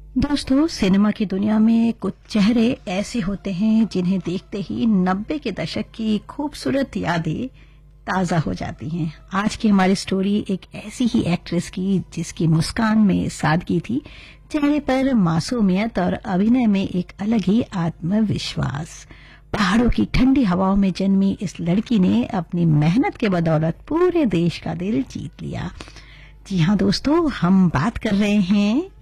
दोस्तों, सिनेमा की दुनिया में कुछ चेहरे ऐसे होते हैं जिन्हें देखते ही 90 के दशक की खूबसूरत यादें ताजा हो जाती हैं। आज की हमारी स्टोरी एक ऐसी ही एक्ट्रेस की जिसकी मुस्कान में सादगी थी, चेहरे पर मासूमियत और अभिनय में एक अलग ही आत्मविश्वास। पहाड़ों की ठंडी हवाओं में जन्मी इस लड़की ने अपनी मेहनत के बदौलत पूरे देश का दिल जीत लिया। जी हाँ दोस्तों, हम बात कर रहे हैं